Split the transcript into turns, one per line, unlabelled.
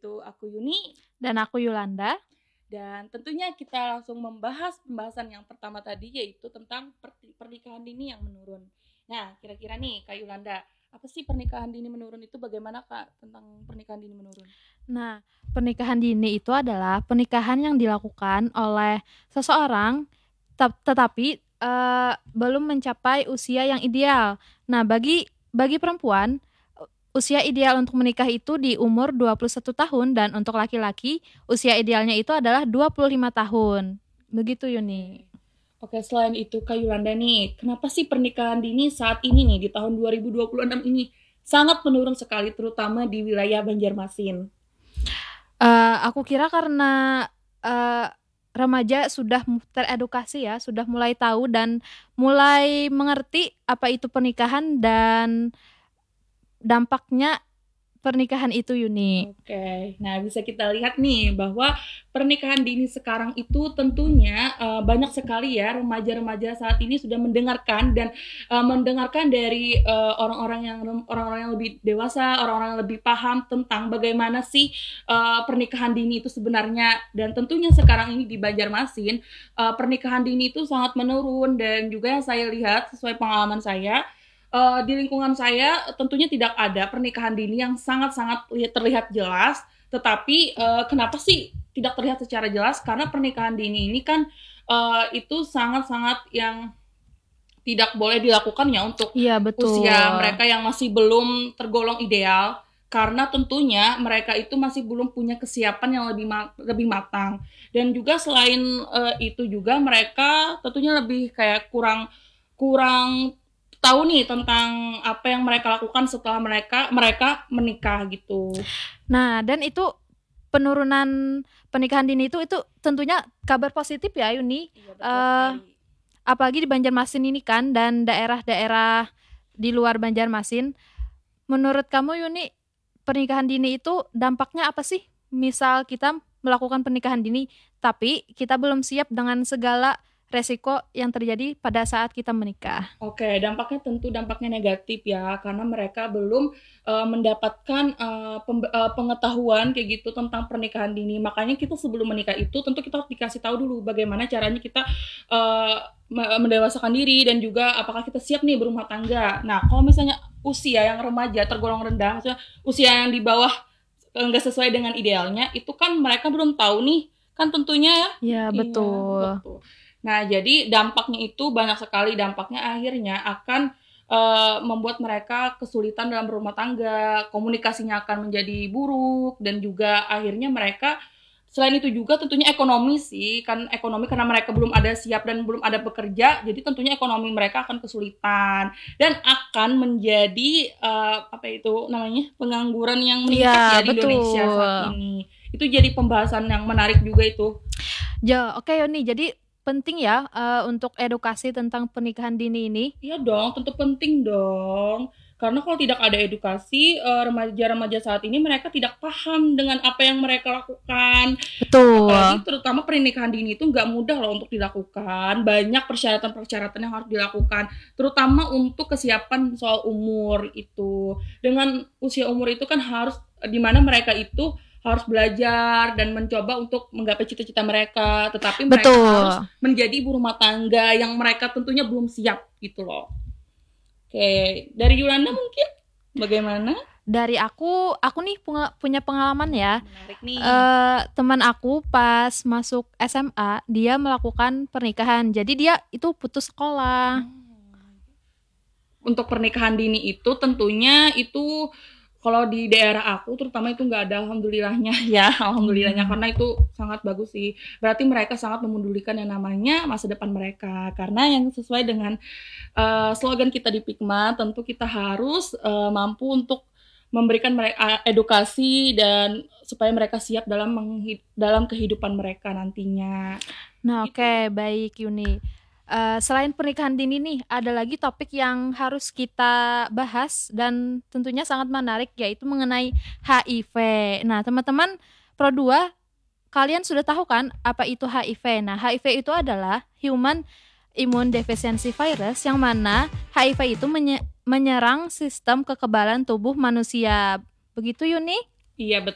yaitu aku Yuni
Dan aku Yolanda.
dan tentunya kita langsung membahas pembahasan yang pertama tadi yaitu tentang pernikahan dini yang menurun. Nah, kira-kira nih Kak Yolanda, apa sih pernikahan dini menurun itu bagaimana Kak tentang pernikahan dini menurun?
Nah, pernikahan dini itu adalah pernikahan yang dilakukan oleh seseorang tetapi belum mencapai usia yang ideal. Nah, bagi perempuan, usia ideal untuk menikah itu di umur 21 tahun dan untuk laki-laki usia idealnya itu adalah 25 tahun. Begitu Yuni.
Oke, selain itu Kak Yolanda nih, kenapa sih pernikahan dini saat ini nih di tahun 2026 ini sangat menurun sekali terutama di wilayah Banjarmasin?
Aku kira karena remaja sudah teredukasi ya, sudah mulai tahu dan mulai mengerti apa itu pernikahan dan dampaknya pernikahan itu Yuni.
Oke, nah bisa kita lihat nih bahwa pernikahan dini sekarang itu tentunya banyak sekali ya remaja-remaja saat ini sudah mendengarkan dan mendengarkan dari orang-orang yang lebih dewasa, orang-orang yang lebih paham tentang bagaimana sih pernikahan dini itu sebenarnya dan tentunya sekarang ini di Banjarmasin pernikahan dini itu sangat menurun dan juga yang saya lihat sesuai pengalaman saya di lingkungan saya tentunya tidak ada pernikahan dini yang sangat-sangat terlihat jelas. Tetapi kenapa sih tidak terlihat secara jelas? Karena pernikahan dini ini kan itu sangat-sangat yang tidak boleh dilakukan ya untuk usia mereka yang masih belum tergolong ideal. Karena tentunya mereka itu masih belum punya kesiapan yang lebih matang. Dan juga selain itu juga mereka tentunya lebih kayak kurang tahu nih tentang apa yang mereka lakukan setelah mereka menikah gitu.
Nah, dan itu penurunan pernikahan dini itu tentunya kabar positif ya Yuni.
Iya,
Apalagi di Banjarmasin ini kan dan daerah-daerah di luar Banjarmasin. Menurut kamu Yuni, pernikahan dini itu dampaknya apa sih? Misal kita melakukan pernikahan dini tapi kita belum siap dengan segala resiko yang terjadi pada saat kita menikah.
Oke, dampaknya negatif ya, karena mereka belum mendapatkan pengetahuan kayak gitu tentang pernikahan dini. Makanya kita sebelum menikah itu tentu kita harus dikasih tahu dulu bagaimana caranya kita mendewasakan diri dan juga apakah kita siap nih berumah tangga. Nah, kalau misalnya usia yang remaja tergolong rendah, maksudnya usia yang di bawah nggak sesuai dengan idealnya, itu kan mereka belum tahu nih, kan tentunya ya.
Iya, betul.
Iya, betul. Nah, jadi dampaknya itu banyak sekali. Dampaknya akhirnya akan membuat mereka kesulitan dalam berumah tangga, komunikasinya akan menjadi buruk, dan juga akhirnya mereka, selain itu juga tentunya ekonomi sih, kan ekonomi karena mereka belum ada siap dan belum ada bekerja, jadi tentunya ekonomi mereka akan kesulitan, dan akan menjadi, pengangguran yang meningkat ya di Indonesia saat ini. Itu jadi pembahasan yang menarik juga itu.
Ya, oke Yoni, jadi penting ya untuk edukasi tentang pernikahan dini ini.
Iya dong, tentu penting dong. Karena kalau tidak ada edukasi, remaja-remaja saat ini mereka tidak paham dengan apa yang mereka lakukan.
Betul.
Apalagi terutama pernikahan dini itu nggak mudah loh untuk dilakukan. Banyak persyaratan-persyaratan yang harus dilakukan. Terutama untuk kesiapan soal umur itu. Dengan usia umur itu kan harus, dimana mereka itu harus belajar dan mencoba untuk menggapai cita-cita mereka, tetapi mereka harus menjadi ibu rumah tangga yang mereka tentunya belum siap gitu loh. Oke, dari Yolanda mungkin bagaimana?
Dari aku nih punya pengalaman ya.
Menarik nih.
Teman aku pas masuk SMA dia melakukan pernikahan, jadi dia itu putus sekolah.
Untuk pernikahan dini itu tentunya itu kalau di daerah aku terutama itu nggak ada, alhamdulillahnya ya, alhamdulillahnya, karena itu sangat bagus sih. Berarti mereka sangat memedulikan yang namanya masa depan mereka, karena yang sesuai dengan slogan kita di Pikma, tentu kita harus mampu untuk memberikan mereka edukasi dan supaya mereka siap dalam kehidupan mereka nantinya.
Nah, oke, baik Yuni. Selain pernikahan dini nih, ada lagi topik yang harus kita bahas dan tentunya sangat menarik, yaitu mengenai HIV. Nah, teman-teman Pro 2, kalian sudah tahu kan apa itu HIV? Nah, HIV itu adalah Human Immune Deficiency Virus, yang mana HIV itu menyerang sistem kekebalan tubuh manusia. Begitu Yuni?
Iya,